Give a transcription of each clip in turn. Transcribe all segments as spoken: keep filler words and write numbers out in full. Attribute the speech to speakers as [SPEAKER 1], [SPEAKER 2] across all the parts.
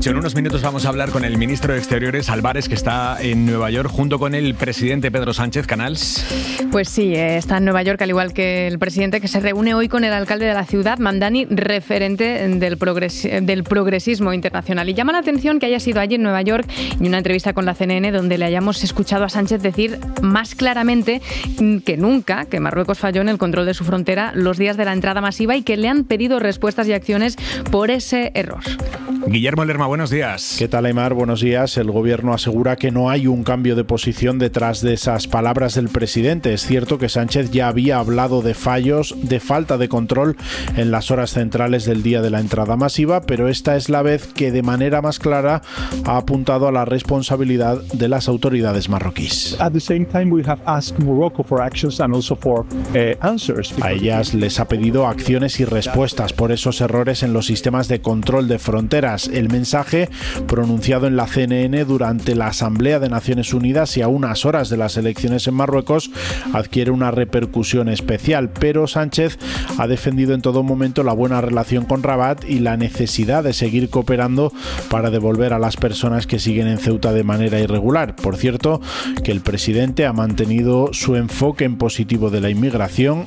[SPEAKER 1] dicho, en unos minutos vamos a hablar con el ministro de Exteriores, Álvarez, que está en Nueva York junto con el presidente Pedro Sánchez. Canals.
[SPEAKER 2] Pues sí, está en Nueva York, al igual que el presidente, que se reúne hoy con el alcalde de la ciudad, Mamdani, referente del, progres, del progresismo internacional. Y llama la atención que haya sido allí en Nueva York y una entrevista con la C N N donde le hayamos escuchado a Sánchez decir más claramente que nunca que Marruecos falló en el control de su frontera los días de la entrada masiva y que le han pedido respuestas y acciones por ese error.
[SPEAKER 1] Guillermo Lerma, buenos días.
[SPEAKER 3] ¿Qué tal, Aimar? Buenos días. El gobierno asegura que no hay un cambio de posición detrás de esas palabras del presidente. Es cierto que Sánchez ya había hablado de fallos, de falta de control en las horas centrales del día de la entrada masiva, pero esta es la vez que de manera más clara ha apuntado a la responsabilidad de las autoridades marroquíes.
[SPEAKER 4] At the same time, we have asked Morocco for actions and also for uh, answers.
[SPEAKER 3] A ellas les ha pedido acciones y respuestas por esos errores en los sistemas de control de fronteras. El mensaje, pronunciado en la C N N durante la Asamblea de Naciones Unidas y a unas horas de las elecciones en Marruecos, adquiere una repercusión especial, pero Sánchez ha defendido en todo momento la buena relación con Rabat y la necesidad de seguir cooperando para devolver a las personas que siguen en Ceuta de manera irregular. Por cierto, que el presidente ha mantenido su enfoque en positivo de la inmigración.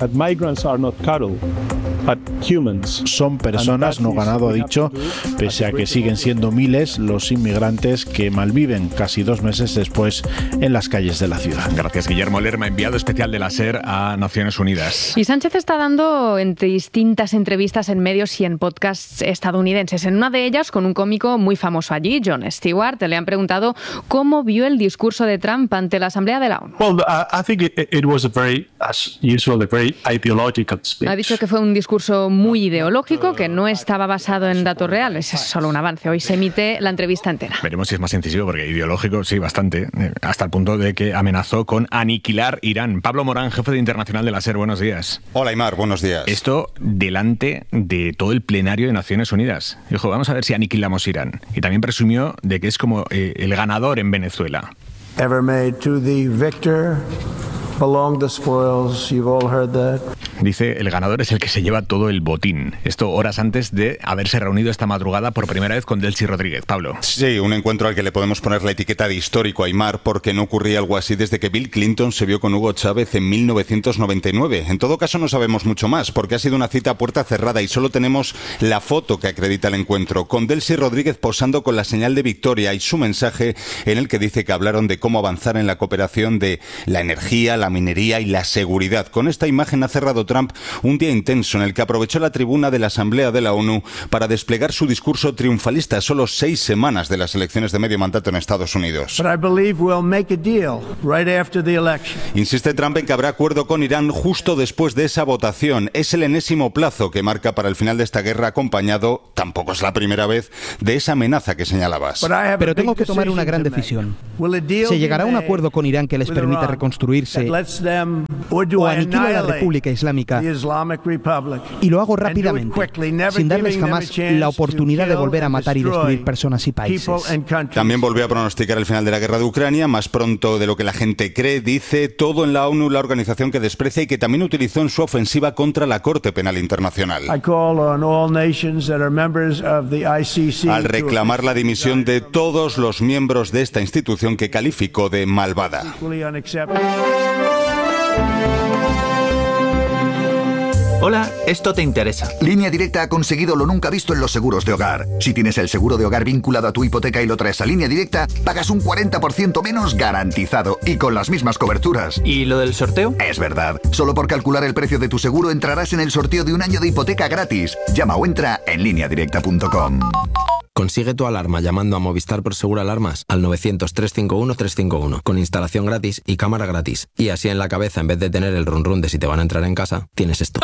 [SPEAKER 3] Son personas, no ganado, ha dicho, pese a que siguen siendo miles los inmigrantes que malviven casi dos meses después en las calles de la ciudad.
[SPEAKER 1] Gracias, Guillermo Lerma, enviado especial de la SER a Naciones Unidas.
[SPEAKER 2] Y Sánchez está dando en distintas entrevistas en medios y en podcasts estadounidenses. En una de ellas, con un cómico muy famoso allí, Jon Stewart, le han preguntado cómo vio el discurso de Trump ante la Asamblea de la ONU.
[SPEAKER 5] Well, I think it, it was a very, as usual, a very ideological speech.
[SPEAKER 2] Ha dicho que fue un discurso muy ideológico, que no estaba basado en datos reales. Es solo un avance. Hoy se emite la entrevista entera.
[SPEAKER 1] Veremos si es más incisivo, porque ideológico sí, bastante, hasta el punto de que amenazó con aniquilar Irán. Pablo Morán, jefe de Internacional de la SER, buenos días.
[SPEAKER 6] Hola, Aimar, buenos días.
[SPEAKER 1] Esto delante de todo el plenario de Naciones Unidas. Dijo, vamos a ver si aniquilamos Irán. Y también presumió de que es como eh, el ganador en Venezuela.
[SPEAKER 7] Ever made to the victor belong the spoils, you've all heard that.
[SPEAKER 1] Dice, el ganador es el que se lleva todo el botín. Esto horas antes de haberse reunido esta madrugada por primera vez con Delcy Rodríguez. Pablo.
[SPEAKER 6] Sí, un encuentro al que le podemos poner la etiqueta de histórico, Aimar, porque no ocurría algo así desde que Bill Clinton se vio con Hugo Chávez en mil novecientos noventa y nueve. En todo caso, no sabemos mucho más, porque ha sido una cita a puerta cerrada y solo tenemos la foto que acredita el encuentro, con Delcy Rodríguez posando con la señal de victoria y su mensaje en el que dice que hablaron de cómo avanzar en la cooperación de la energía, la minería y la seguridad. Con esta imagen ha cerrado Trump un día intenso en el que aprovechó la tribuna de la Asamblea de la ONU para desplegar su discurso triunfalista a solo seis semanas de las elecciones de medio mandato en Estados Unidos. Insiste Trump en que habrá acuerdo con Irán justo después de esa votación. Es el enésimo plazo que marca para el final de esta guerra, acompañado, tampoco es la primera vez, de esa amenaza que señalabas.
[SPEAKER 8] Pero tengo que tomar una gran decisión. ¿Se llegará a un acuerdo con Irán que les permita reconstruirse o aniquilo a la República Islámica? Y lo hago rápidamente, sin darles jamás la oportunidad de volver a matar y destruir personas y países.
[SPEAKER 6] También volvió a pronosticar el final de la guerra de Ucrania, más pronto de lo que la gente cree. Dice, todo en la ONU, la organización que desprecia y que también utilizó en su ofensiva contra la Corte Penal Internacional. Al reclamar la dimisión de todos los miembros de esta institución que calificó de malvada.
[SPEAKER 9] Hola, esto te interesa.
[SPEAKER 10] Línea Directa ha conseguido lo nunca visto en los seguros de hogar. Si tienes el seguro de hogar vinculado a tu hipoteca y lo traes a Línea Directa, pagas un cuarenta por ciento menos garantizado y con las mismas coberturas.
[SPEAKER 9] ¿Y lo del sorteo?
[SPEAKER 10] Es verdad. Solo por calcular el precio de tu seguro entrarás en el sorteo de un año de hipoteca gratis. Llama o entra en línea directa punto com.
[SPEAKER 11] Consigue tu alarma llamando a Movistar Prosegur Alarmas al novecientos, trescientos cincuenta y uno, trescientos cincuenta y uno con instalación gratis y cámara gratis. Y así en la cabeza, en vez de tener el run run de si te van a entrar en casa, tienes esto.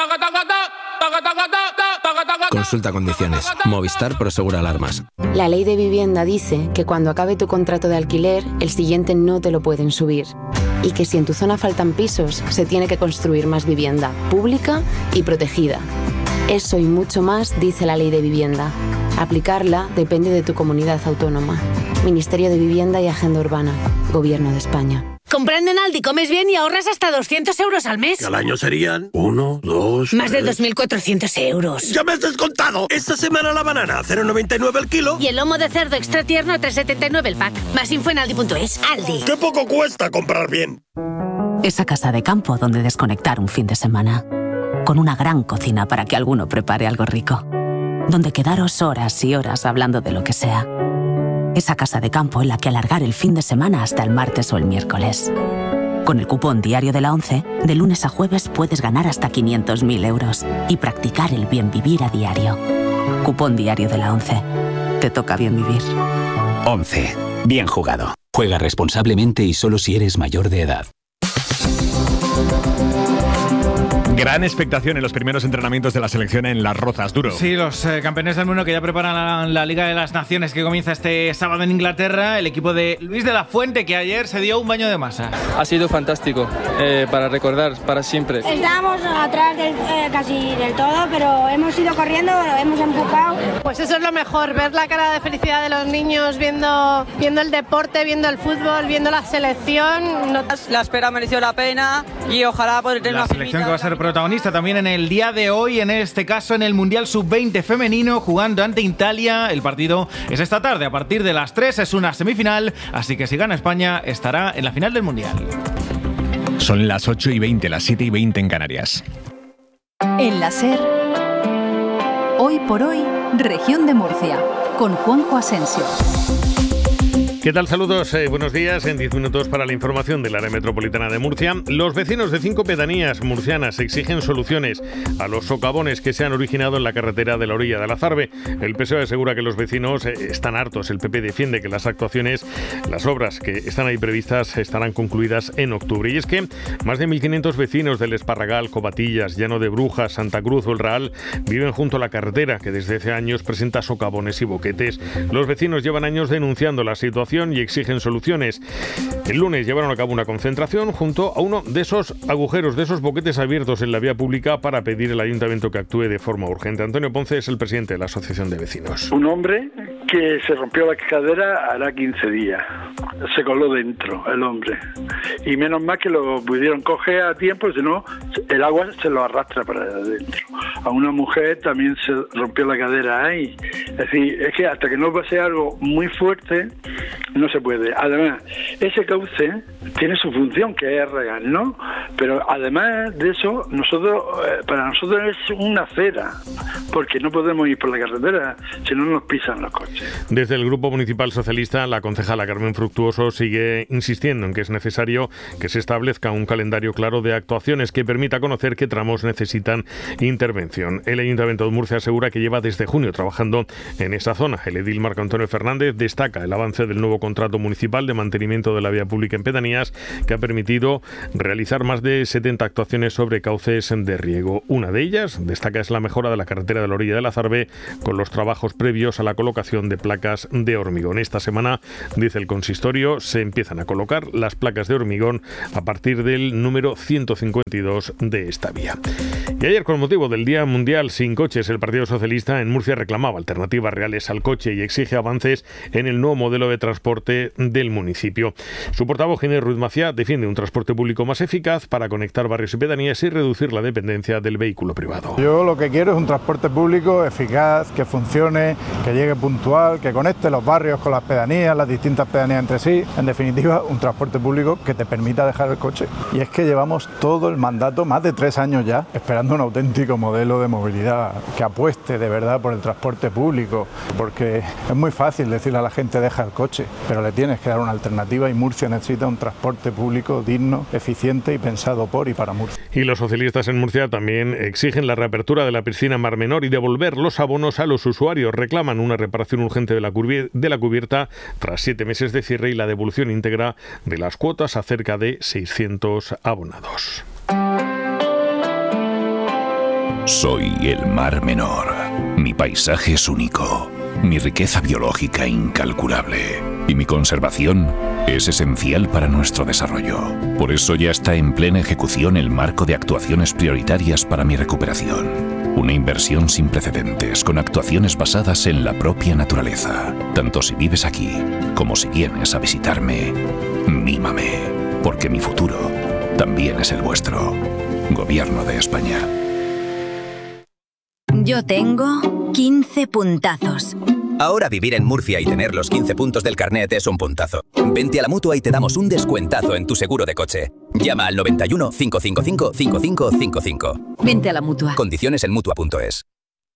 [SPEAKER 11] Consulta condiciones. Movistar Prosegur Alarmas.
[SPEAKER 12] La ley de vivienda dice que cuando acabe tu contrato de alquiler, el siguiente no te lo pueden subir. Y que si en tu zona faltan pisos, se tiene que construir más vivienda, pública y protegida. Eso y mucho más dice la ley de vivienda. Aplicarla depende de tu comunidad autónoma. Ministerio de Vivienda y Agenda Urbana. Gobierno de España.
[SPEAKER 13] Comprando en Aldi comes bien y ahorras hasta doscientos euros al mes.
[SPEAKER 14] Y al año serían uno, dos...
[SPEAKER 13] Más
[SPEAKER 14] tres...
[SPEAKER 13] de dos mil cuatrocientos euros.
[SPEAKER 14] ¡Ya me has descontado! Esta semana la banana a cero coma noventa y nueve el kilo.
[SPEAKER 13] Y el lomo de cerdo extra tierno a tres coma setenta y nueve el pack. Más info en aldi punto es. Aldi.
[SPEAKER 14] ¡Qué poco cuesta comprar bien!
[SPEAKER 15] Esa casa de campo donde desconectar un fin de semana. Con una gran cocina para que alguno prepare algo rico. Donde quedaros horas y horas hablando de lo que sea. Esa casa de campo en la que alargar el fin de semana hasta el martes o el miércoles. Con el cupón diario de la ONCE, de lunes a jueves puedes ganar hasta quinientos mil euros y practicar el bien vivir a diario. Cupón diario de la ONCE. Te toca bien vivir.
[SPEAKER 16] ONCE. Bien jugado. Juega responsablemente y solo si eres mayor de edad.
[SPEAKER 1] Gran expectación en los primeros entrenamientos de la selección en Las Rozas, Duro.
[SPEAKER 17] Sí, los eh, campeones del mundo que ya preparan la, la Liga de las Naciones que comienza este sábado en Inglaterra. El equipo de Luis de la Fuente, que ayer se dio un baño de masa.
[SPEAKER 18] Ha sido fantástico, eh, para recordar, para siempre.
[SPEAKER 19] Estábamos atrás del, eh, casi del todo, pero hemos ido corriendo, hemos empujado.
[SPEAKER 20] Pues eso es lo mejor, ver la cara de felicidad de los niños viendo, viendo el deporte, viendo el fútbol, viendo la selección. No...
[SPEAKER 21] La espera mereció la pena y ojalá poder tener
[SPEAKER 17] la
[SPEAKER 21] una
[SPEAKER 17] selección que va a ser protagonista también en el día de hoy, en este caso en el Mundial sub veinte femenino, jugando ante Italia. El partido es esta tarde a partir de las tres, es una semifinal, así que si gana España estará en la final del Mundial.
[SPEAKER 1] Son las ocho y veinte, las siete y veinte en Canarias.
[SPEAKER 22] En la SER, hoy por hoy, Región de Murcia, con Juanjo Asensio.
[SPEAKER 23] ¿Qué tal? Saludos, eh, buenos días. En diez minutos para la información del área metropolitana de Murcia. Los vecinos de cinco pedanías murcianas exigen soluciones a los socavones que se han originado en la carretera de la orilla de la Zarbe. El P S O E asegura que los vecinos eh, están hartos. El P P defiende que las actuaciones, las obras que están ahí previstas estarán concluidas en octubre. Y es que más de mil quinientos vecinos del Esparragal, Covatillas, Llano de Brujas, Santa Cruz o El Raal viven junto a la carretera que desde hace años presenta socavones y boquetes. Los vecinos llevan años denunciando la situación y exigen soluciones. El lunes llevaron a cabo una concentración junto a uno de esos agujeros, de esos boquetes abiertos en la vía pública para pedir al ayuntamiento que actúe de forma urgente. Antonio Ponce es el presidente de la Asociación de Vecinos.
[SPEAKER 24] Un hombre que se rompió la cadera hará quince días. Se coló dentro el hombre. Y menos mal que lo pudieron coger a tiempo, si no, el agua se lo arrastra para adentro. A una mujer también se rompió la cadera ahí. Es decir, es que hasta que no pase algo muy fuerte, no se puede. Además, ese cauce tiene su función, que es regar, ¿no? Pero además de eso, nosotros, para nosotros es una acera, porque no podemos ir por la carretera, si no nos pisan los coches.
[SPEAKER 23] Desde el Grupo Municipal Socialista, la concejala Carmen Fructuoso sigue insistiendo en que es necesario que se establezca un calendario claro de actuaciones que permita conocer qué tramos necesitan intervención. El Ayuntamiento de Murcia asegura que lleva desde junio trabajando en esa zona. El edil Marco Antonio Fernández destaca el avance del nuevo contrato municipal de mantenimiento de la vía pública en pedanías, que ha permitido realizar más de setenta actuaciones sobre cauces de riego. Una de ellas, destaca, es la mejora de la carretera de la orilla de la Zarbe, con los trabajos previos a la colocación de placas de hormigón. Esta semana, dice el consistorio, se empiezan a colocar las placas de hormigón a partir del número ciento cincuenta y dos de esta vía. Y ayer, con motivo del Día Mundial Sin Coches, el Partido Socialista en Murcia reclamaba alternativas reales al coche y exige avances en el nuevo modelo de transporte del municipio. Su portavoz, Ginés Ruiz Maciá, defiende un transporte público más eficaz para conectar barrios y pedanías y reducir la dependencia del vehículo privado.
[SPEAKER 25] Yo lo que quiero es un transporte público eficaz, que funcione, que llegue puntual, que conecte los barrios con las pedanías, las distintas pedanías entre sí. En definitiva, un transporte público que te permita dejar el coche. Y es que llevamos todo el mandato, más de tres años ya, esperando un auténtico modelo de movilidad que apueste de verdad por el transporte público, porque es muy fácil decirle a la gente deja el coche, pero le tienes que dar una alternativa y Murcia necesita un transporte público digno, eficiente y pensado por y para Murcia.
[SPEAKER 23] Y los socialistas en Murcia también exigen la reapertura de la piscina Mar Menor y devolver los abonos a los usuarios. Reclaman una reparación urgente de la, curvi- de la cubierta tras siete meses de cierre y la devolución íntegra de las cuotas a cerca de seiscientos abonados.
[SPEAKER 26] Soy el Mar Menor. Mi paisaje es único, mi riqueza biológica incalculable y mi conservación es esencial para nuestro desarrollo. Por eso ya está en plena ejecución el marco de actuaciones prioritarias para mi recuperación. Una inversión sin precedentes, con actuaciones basadas en la propia naturaleza. Tanto si vives aquí como si vienes a visitarme, mímame. porque mi futuro también es el vuestro. Gobierno de España.
[SPEAKER 2] Yo tengo quince puntazos.
[SPEAKER 3] Ahora vivir en Murcia y tener los quince puntos del carnet es un puntazo. Vente a la Mutua y te damos un descuentazo en tu seguro de coche. Llama al noventa y uno, cinco cinco cinco, cinco cinco cinco cinco.
[SPEAKER 2] Vente a la Mutua.
[SPEAKER 3] Condiciones en Mutua punto es.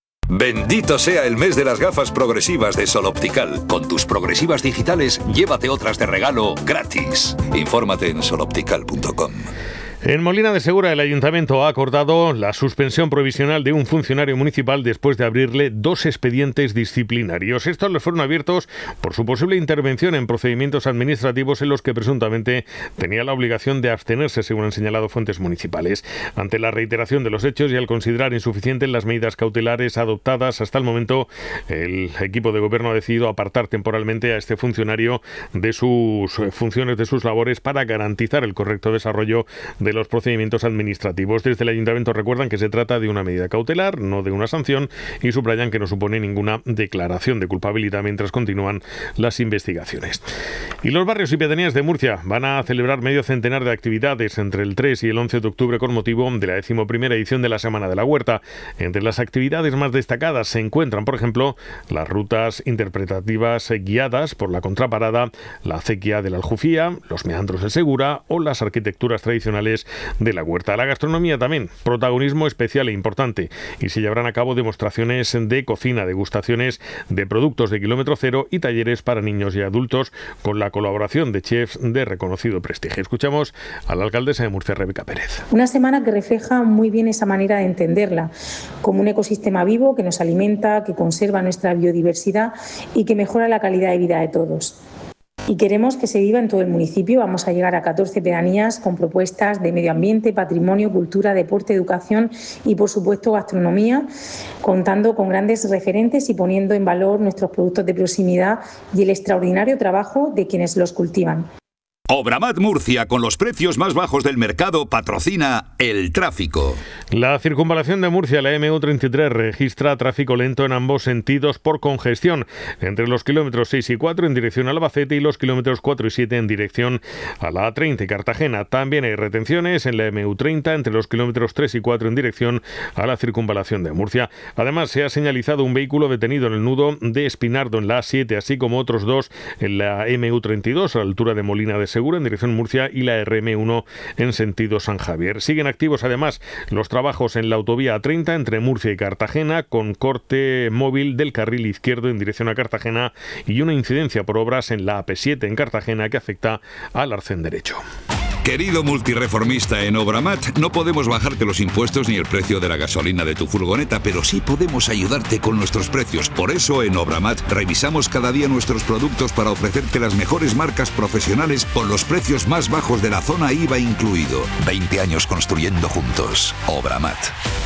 [SPEAKER 4] Bendito sea el mes de las gafas progresivas de Sol Optical. Con tus progresivas digitales, llévate otras de regalo gratis. Infórmate en sol optical punto com.
[SPEAKER 23] En Molina de Segura, el Ayuntamiento ha acordado la suspensión provisional de un funcionario municipal después de abrirle dos expedientes disciplinarios. Estos les fueron abiertos por su posible intervención en procedimientos administrativos en los que presuntamente tenía la obligación de abstenerse, según han señalado fuentes municipales. Ante la reiteración de los hechos y al considerar insuficientes las medidas cautelares adoptadas hasta el momento, el equipo de gobierno ha decidido apartar temporalmente a este funcionario de sus funciones, de sus labores, para garantizar el correcto desarrollo de los procedimientos administrativos. Desde el Ayuntamiento recuerdan que se trata de una medida cautelar, no de una sanción, y subrayan que no supone ninguna declaración de culpabilidad mientras continúan las investigaciones. Y los barrios y pedanías de Murcia van a celebrar medio centenar de actividades entre el tres y el once de octubre con motivo de la decimoprimera edición de la Semana de la Huerta. Entre las actividades más destacadas se encuentran, por ejemplo, las rutas interpretativas guiadas por la Contraparada, la acequia de la Aljufía, los meandros de Segura o las arquitecturas tradicionales de la huerta. La gastronomía también, protagonismo especial e importante, y se llevarán a cabo demostraciones de cocina, degustaciones de productos de kilómetro cero y talleres para niños y adultos con la colaboración de chefs de reconocido prestigio. Escuchamos a la alcaldesa de Murcia, Rebeca Pérez.
[SPEAKER 5] Una semana que refleja muy bien esa manera de entenderla, como un ecosistema vivo que nos alimenta, que conserva nuestra biodiversidad y que mejora la calidad de vida de todos. Y queremos que se viva en todo el municipio. Vamos a llegar a catorce pedanías con propuestas de medio ambiente, patrimonio, cultura, deporte, educación y, por supuesto, gastronomía, contando con grandes referentes y poniendo en valor nuestros productos de proximidad y el extraordinario trabajo de quienes los cultivan.
[SPEAKER 4] Obramat Murcia, con los precios más bajos del mercado, patrocina el tráfico.
[SPEAKER 23] La circunvalación de Murcia, la eme u treinta y tres, registra tráfico lento en ambos sentidos por congestión, entre los kilómetros seis y cuatro en dirección a Albacete y los kilómetros cuatro y siete en dirección a la A treinta y Cartagena. También hay retenciones en la eme u treinta entre los kilómetros tres y cuatro en dirección a la circunvalación de Murcia. Además, se ha señalizado un vehículo detenido en el nudo de Espinardo en la A siete, así como otros dos en la eme u treinta y dos a la altura de Molina de Segura en dirección Murcia y la erre eme uno en sentido San Javier. Siguen activos además los trabajos en la autovía A treinta entre Murcia y Cartagena, con corte móvil del carril izquierdo en dirección a Cartagena y una incidencia por obras en la A P siete en Cartagena que afecta al arcén derecho.
[SPEAKER 4] Querido multireformista en Obramat, no podemos bajarte los impuestos ni el precio de la gasolina de tu furgoneta, pero sí podemos ayudarte con nuestros precios. Por eso en Obramat revisamos cada día nuestros productos para ofrecerte las mejores marcas profesionales con los precios más bajos de la zona I V A incluido. veinte años construyendo juntos. Obramat.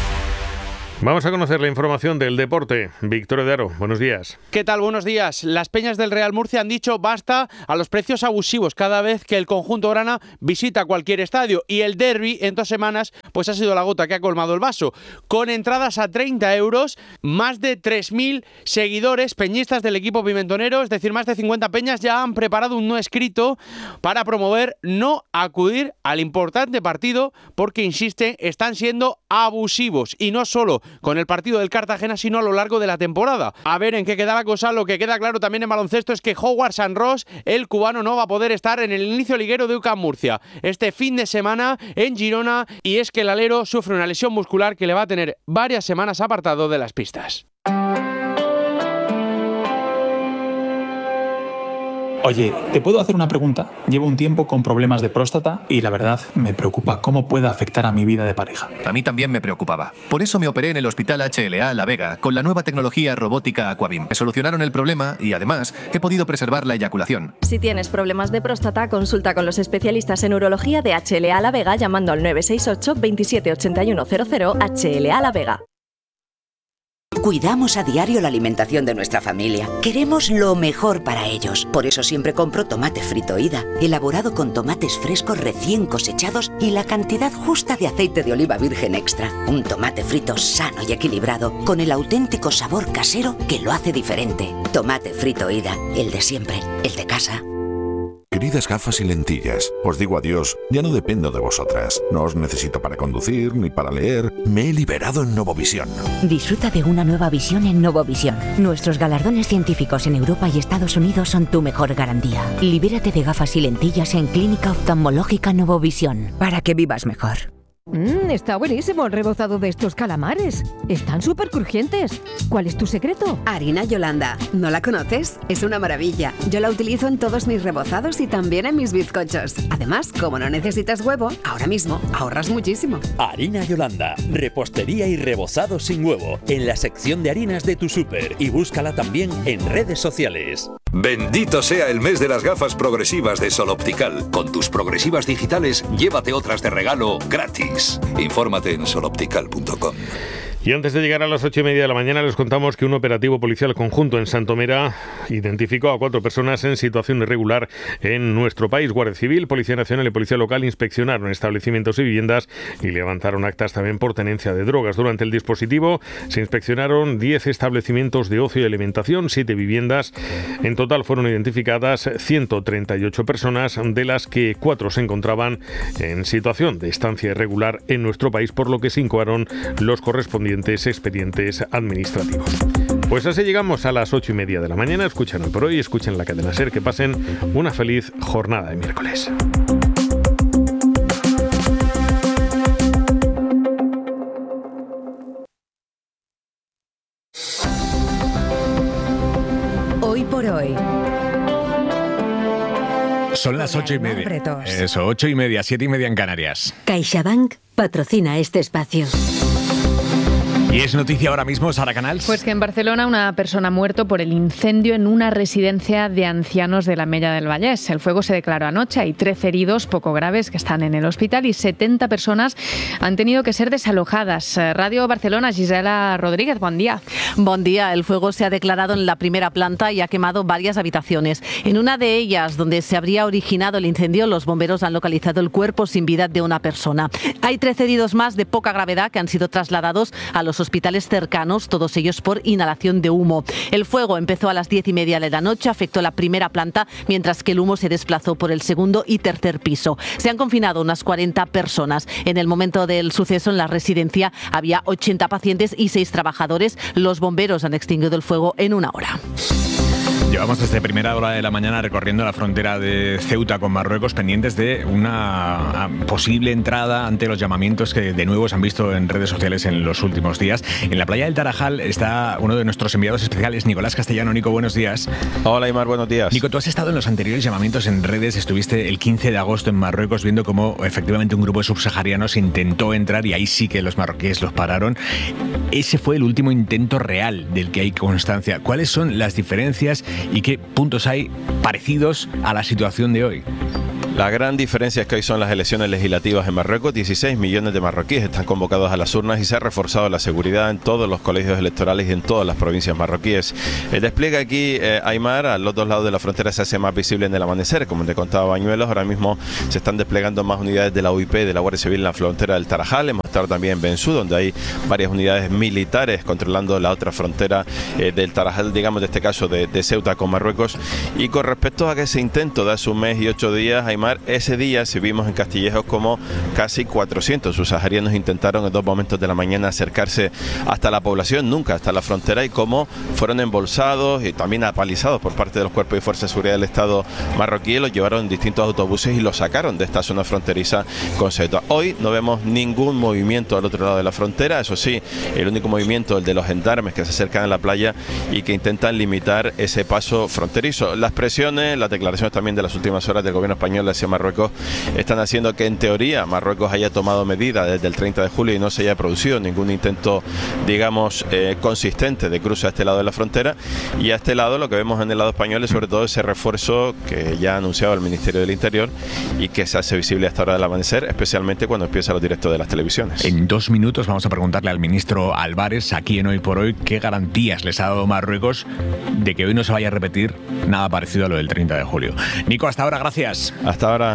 [SPEAKER 23] Vamos a conocer la información del deporte. Victoria de Aro, buenos días.
[SPEAKER 7] ¿Qué tal? Buenos días. Las peñas del Real Murcia han dicho basta a los precios abusivos cada vez que el conjunto grana visita cualquier estadio, y el derbi en dos semanas pues ha sido la gota que ha colmado el vaso. Con entradas a treinta euros, más de tres mil seguidores peñistas del equipo pimentonero, es decir, más de cincuenta peñas, ya han preparado un no escrito para promover no acudir al importante partido porque, insisten, están siendo abusivos, y no solo con el partido del Cartagena, sino a lo largo de la temporada. A ver en qué queda la cosa. Lo que queda claro también en baloncesto es que Howard San Ross, el cubano, no va a poder estar en el inicio liguero de U C A M Murcia este fin de semana en Girona, y es que el alero sufre una lesión muscular que le va a tener varias semanas apartado de las pistas.
[SPEAKER 8] Oye, ¿te puedo hacer una pregunta? Llevo un tiempo con problemas de próstata y la verdad me preocupa cómo pueda afectar a mi vida de pareja.
[SPEAKER 27] A mí también me preocupaba. Por eso me operé en el Hospital H L A La Vega con la nueva tecnología robótica Aquabim. Me solucionaron el problema y además he podido preservar la eyaculación.
[SPEAKER 28] Si tienes problemas de próstata, consulta con los especialistas en urología de H L A La Vega llamando al nueve seis ocho, veintisiete ochenta y uno cero cero H L A La Vega.
[SPEAKER 29] Cuidamos a diario la alimentación de nuestra familia. Queremos lo mejor para ellos. Por eso siempre compro tomate frito Ida, elaborado con tomates frescos recién cosechados y la cantidad justa de aceite de oliva virgen extra. Un tomate frito sano y equilibrado, con el auténtico sabor casero que lo hace diferente. Tomate frito Ida, el de siempre, el de casa.
[SPEAKER 4] Queridas gafas y lentillas, os digo adiós, ya no dependo de vosotras. No os necesito para conducir ni para leer. Me he liberado en Novovisión.
[SPEAKER 6] Disfruta de una nueva visión en Novovisión. Nuestros galardones científicos en Europa y Estados Unidos son tu mejor garantía. Libérate de gafas y lentillas en Clínica Oftalmológica Novovisión, para que vivas mejor.
[SPEAKER 9] Mmm, está buenísimo el rebozado de estos calamares. Están súper crujientes. ¿Cuál es tu secreto?
[SPEAKER 10] Harina Yolanda. ¿No la conoces? Es una maravilla. Yo la utilizo en todos mis rebozados y también en mis bizcochos. Además, como no necesitas huevo, ahora mismo ahorras muchísimo.
[SPEAKER 11] Harina Yolanda. Repostería y rebozado sin huevo. En la sección de harinas de tu súper. Y búscala también en redes sociales.
[SPEAKER 4] Bendito sea el mes de las gafas progresivas de Sol Optical. Con tus progresivas digitales, llévate otras de regalo gratis. Infórmate en sol optical punto com.
[SPEAKER 23] Y antes de llegar a las ocho y media de la mañana les contamos que un operativo policial conjunto en Santomera identificó a cuatro personas en situación irregular en nuestro país. Guardia Civil, Policía Nacional y Policía Local inspeccionaron establecimientos y viviendas y levantaron actas también por tenencia de drogas. Durante el dispositivo se inspeccionaron diez establecimientos de ocio y alimentación, siete viviendas. En total fueron identificadas ciento treinta y ocho personas, de las que cuatro se encontraban en situación de estancia irregular en nuestro país, por lo que se incoaron los correspondientes expedientes administrativos. Pues así llegamos a las ocho y media de la mañana. Escuchen Hoy por Hoy, escuchen la cadena SER, que pasen una feliz jornada de miércoles.
[SPEAKER 22] Hoy por Hoy.
[SPEAKER 1] Son las ocho y media. Eso, ocho y media, siete y media en Canarias.
[SPEAKER 22] CaixaBank patrocina este espacio.
[SPEAKER 1] Y es noticia ahora mismo, Sara Canals.
[SPEAKER 12] Pues que en Barcelona una persona ha muerto por el incendio en una residencia de ancianos de la Mella del Vallès. El fuego se declaró anoche, hay trece heridos poco graves que están en el hospital y setenta personas han tenido que ser desalojadas. Radio Barcelona, Gisela Rodríguez, buen día.
[SPEAKER 13] Buen día, el fuego se ha declarado en la primera planta y ha quemado varias habitaciones. En una de ellas, donde se habría originado el incendio, los bomberos han localizado el cuerpo sin vida de una persona. Hay trece heridos más de poca gravedad que han sido trasladados a los hospitales cercanos, todos ellos por inhalación de humo. El fuego empezó a las diez y media de la noche, afectó la primera planta, mientras que el humo se desplazó por el segundo y tercer piso. Se han confinado unas cuarenta personas. En el momento del suceso, en la residencia había ochenta pacientes y seis trabajadores. Los bomberos han extinguido el fuego en una hora.
[SPEAKER 1] Llevamos desde primera hora de la mañana recorriendo la frontera de Ceuta con Marruecos, pendientes de una posible entrada ante los llamamientos que de nuevo se han visto en redes sociales en los últimos días. En la playa del Tarajal está uno de nuestros enviados especiales, Nicolás Castellano. Nico, buenos días.
[SPEAKER 14] Hola, Aimar, buenos días.
[SPEAKER 1] Nico, tú has estado en los anteriores llamamientos en redes, estuviste el quince de agosto en Marruecos viendo cómo efectivamente un grupo de subsaharianos intentó entrar y ahí sí que los marroquíes los pararon. Ese fue el último intento real del que hay constancia. ¿Cuáles son las diferencias y qué puntos hay parecidos a la situación de hoy?
[SPEAKER 14] La gran diferencia es que hoy son las elecciones legislativas en Marruecos. dieciséis millones de marroquíes están convocados a las urnas y se ha reforzado la seguridad en todos los colegios electorales y en todas las provincias marroquíes. El despliegue aquí, eh, Aimar, a los dos lados de la frontera se hace más visible en el amanecer. Como te contaba Bañuelos, ahora mismo se están desplegando más unidades de la U I P, de la Guardia Civil en la frontera del Tarajal. Hemos estado también en Bensú, donde hay varias unidades militares controlando la otra frontera eh, del Tarajal, digamos, de este caso de, de Ceuta con Marruecos. Y con respecto a ese intento de hace un mes y ocho días, Aimar, ese día se vimos en Castillejos como casi cuatrocientos subsaharianos intentaron en dos momentos de la mañana acercarse hasta la población, nunca hasta la frontera, y cómo fueron embolsados y también apalizados por parte de los cuerpos y fuerzas de seguridad del Estado marroquí. Los llevaron en distintos autobuses y los sacaron de esta zona fronteriza con Ceuta. Hoy no vemos ningún movimiento al otro lado de la frontera, eso sí, el único movimiento, el de los gendarmes que se acercan a la playa y que intentan limitar ese paso fronterizo. Las presiones, las declaraciones también de las últimas horas del gobierno español hacia Marruecos están haciendo que en teoría Marruecos haya tomado medidas desde el treinta de julio y no se haya producido ningún intento, digamos, eh, consistente de cruce a este lado de la frontera. Y a este lado lo que vemos en el lado español es sobre todo ese refuerzo que ya ha anunciado el Ministerio del Interior y que se hace visible hasta ahora del amanecer, especialmente cuando empieza los directos de las televisiones.
[SPEAKER 1] En dos minutos vamos a preguntarle al ministro Álvarez, aquí en Hoy por Hoy, qué garantías les ha dado Marruecos de que hoy no se vaya a repetir nada parecido a lo del treinta de julio. Nico, hasta ahora, gracias.
[SPEAKER 14] Hasta ahora.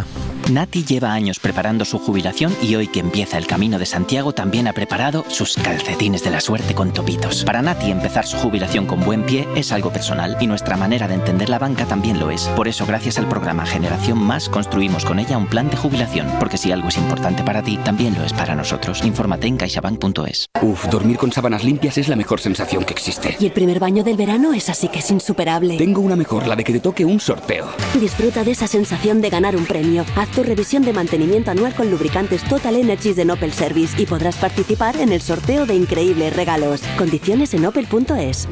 [SPEAKER 15] Nati lleva años preparando su jubilación y hoy que empieza el Camino de Santiago también ha preparado sus calcetines de la suerte con topitos. Para Nati empezar su jubilación con buen pie es algo personal y nuestra manera de entender la banca también lo es. Por eso, gracias al programa Generación Más, construimos con ella un plan de jubilación, porque si algo es importante para ti, también lo es para nosotros. Infórmate en caixabank punto es.
[SPEAKER 16] Uf, dormir con sábanas limpias es la mejor sensación que existe.
[SPEAKER 17] Y el primer baño del verano es así que es insuperable.
[SPEAKER 16] Tengo una mejor, la de que te toque un sorteo.
[SPEAKER 17] Disfruta de esa sensación de ganar un premio. Haz tu revisión de mantenimiento anual con lubricantes Total Energies de Opel Service y podrás participar en el sorteo de increíbles regalos. Condiciones en opel punto es.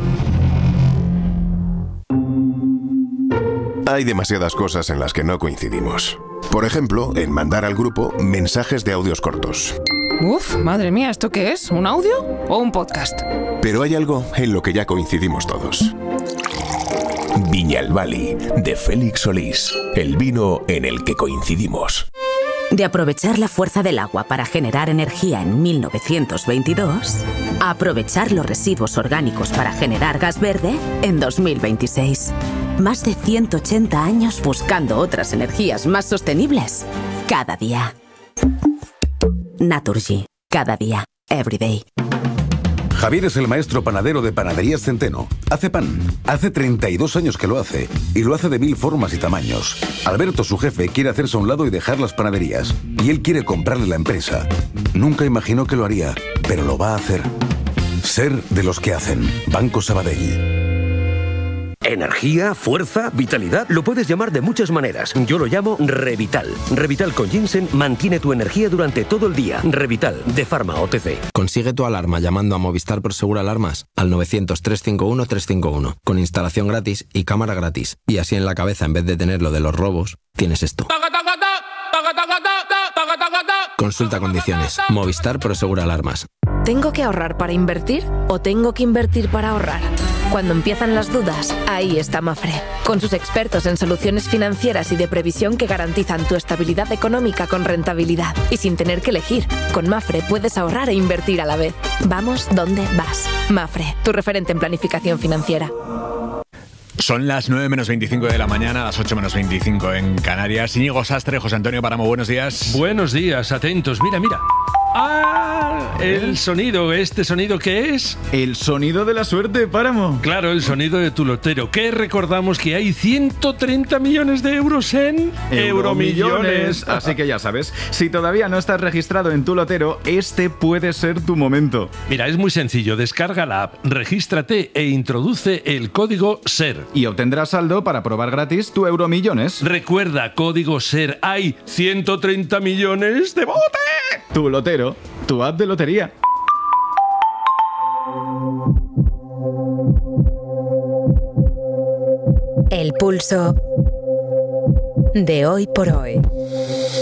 [SPEAKER 18] Hay demasiadas cosas en las que no coincidimos. Por ejemplo, en mandar al grupo mensajes de audios cortos.
[SPEAKER 19] Uf, madre mía, ¿esto qué es? ¿Un audio o un podcast?
[SPEAKER 18] Pero hay algo en lo que ya coincidimos todos. Viñalbali, de Félix Solís. El vino en el que coincidimos.
[SPEAKER 20] De aprovechar la fuerza del agua para generar energía en mil novecientos veintidós, a aprovechar los residuos orgánicos para generar gas verde en dos mil veintiséis. Más de ciento ochenta años buscando otras energías más sostenibles cada día. Naturgy. Cada día. Every day.
[SPEAKER 21] Javier es el maestro panadero de Panaderías Centeno. Hace pan. Hace treinta y dos años que lo hace. Y lo hace de mil formas y tamaños. Alberto, su jefe, quiere hacerse a un lado y dejar las panaderías. Y él quiere comprarle la empresa. Nunca imaginó que lo haría, pero lo va a hacer. Ser de los que hacen. Banco Sabadell.
[SPEAKER 24] Energía, fuerza, vitalidad, lo puedes llamar de muchas maneras. Yo lo llamo Revital. Revital con ginseng mantiene tu energía durante todo el día. Revital, de Pharma O T C.
[SPEAKER 25] Consigue tu alarma llamando a Movistar Prosegur Alarmas al novecientos, trescientos cincuenta y uno, trescientos cincuenta y uno, con instalación gratis y cámara gratis. Y así en la cabeza, en vez de tener lo de los robos, tienes esto. Consulta condiciones. Movistar Prosegur Alarmas.
[SPEAKER 30] ¿Tengo que ahorrar para invertir o tengo que invertir para ahorrar? Cuando empiezan las dudas, ahí está Mafre, con sus expertos en soluciones financieras y de previsión que garantizan tu estabilidad económica con rentabilidad. Y sin tener que elegir, con Mafre puedes ahorrar e invertir a la vez. Vamos donde vas. Mafre, tu referente en planificación financiera.
[SPEAKER 1] Son las nueve menos veinticinco de la mañana, las ocho menos veinticinco en Canarias. Íñigo Sastre, José Antonio Páramo, buenos días.
[SPEAKER 23] Buenos días, atentos. Mira, mira. ¡Ah! El sonido, ¿este sonido qué es?
[SPEAKER 31] El sonido de la suerte, Páramo.
[SPEAKER 23] Claro, el sonido de tu lotero. Que recordamos que hay ciento treinta millones de euros en Euromillones.
[SPEAKER 31] Así que ya sabes, si todavía no estás registrado en tu lotero, este puede ser tu momento.
[SPEAKER 23] Mira, es muy sencillo. Descarga la app, regístrate e introduce el código SER.
[SPEAKER 31] Y obtendrás saldo para probar gratis tu Euromillones.
[SPEAKER 23] Recuerda, código SER. Hay ciento treinta millones de bote.
[SPEAKER 31] Tu lotero, tu app de lotería.
[SPEAKER 22] El pulso de hoy por hoy.